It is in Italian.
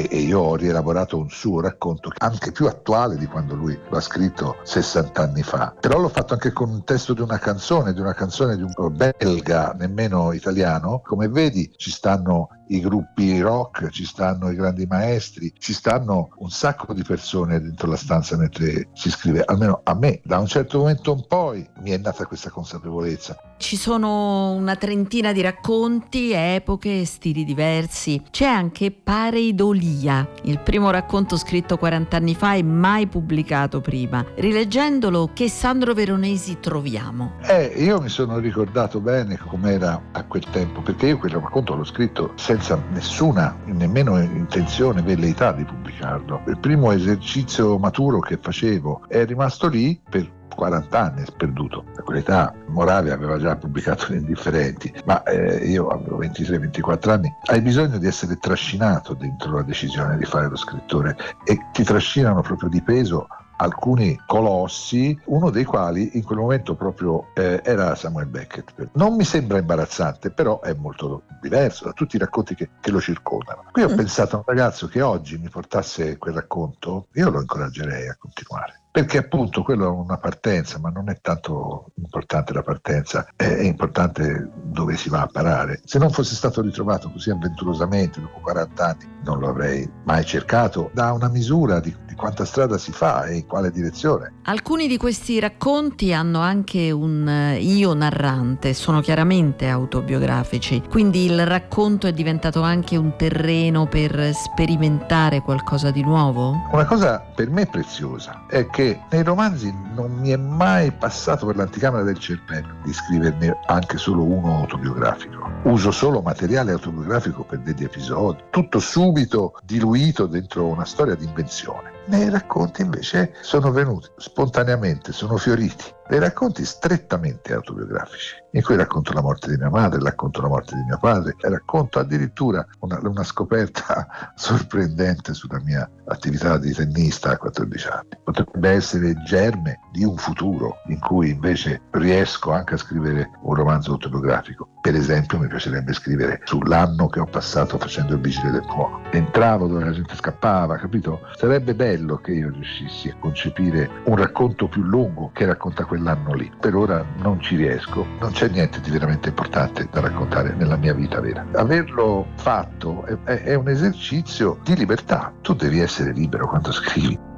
e io ho rielaborato un suo racconto anche più attuale di quando lui lo ha scritto 60 anni fa, però l'ho fatto anche con un testo di una canzone di un belga, nemmeno italiano. Come vedi, ci stanno i gruppi rock, ci stanno i grandi maestri, ci stanno un sacco di persone dentro la stanza mentre si scrive. Almeno a me, da un certo momento in poi, mi è nata questa consapevolezza. Ci sono una trentina di racconti, epoche, stili diversi. C'è anche Pareidolia, il primo racconto scritto 40 anni fa e mai pubblicato prima. Rileggendolo, che Sandro Veronesi troviamo? Io mi sono ricordato bene com'era a quel tempo, perché io quel racconto l'ho scritto senza nessuna, nemmeno intenzione, velleità di pubblicarlo. Il primo esercizio maturo che facevo è rimasto lì per 40 anni, è sperduto. A quell'età Moravia aveva già pubblicato Gli Indifferenti, ma io avevo 23-24 anni. Hai bisogno di essere trascinato dentro la decisione di fare lo scrittore, e ti trascinano proprio di peso alcuni colossi, uno dei quali in quel momento proprio era Samuel Beckett. Non mi sembra imbarazzante, però è molto diverso da tutti i racconti che lo circondano. Qui ho pensato a un ragazzo che oggi mi portasse quel racconto, io lo incoraggerei a continuare. Perché appunto quello è una partenza, ma non è tanto importante la partenza, è importante dove si va a parare. Se non fosse stato ritrovato così avventurosamente dopo 40 anni, non lo avrei mai cercato. Dà una misura di quanta strada si fa e in quale direzione. Alcuni di questi racconti hanno anche un io narrante, sono chiaramente autobiografici, quindi il racconto è diventato anche un terreno per sperimentare qualcosa di nuovo? Una cosa per me preziosa è che nei romanzi non mi è mai passato per l'anticamera del cervello di scriverne anche solo uno autobiografico. Uso solo materiale autobiografico per degli episodi, tutto subito diluito dentro una storia di invenzione. Nei racconti invece sono venuti spontaneamente, sono fioriti dei racconti strettamente autobiografici, in cui racconto la morte di mia madre, racconto la morte di mio padre, racconto addirittura una scoperta sorprendente sulla mia attività di tennista a 14 anni. Potrebbe essere il germe di un futuro in cui invece riesco anche a scrivere un romanzo autobiografico. Per esempio mi piacerebbe scrivere sull'anno che ho passato facendo il vigile del fuoco. Entravo dove la gente scappava, capito? Sarebbe bello che io riuscissi a concepire un racconto più lungo che racconta quell'anno lì. Per ora non ci riesco, non c'è niente di veramente importante da raccontare nella mia vita vera. Averlo fatto è un esercizio di libertà. Tu devi essere libero quando scrivi.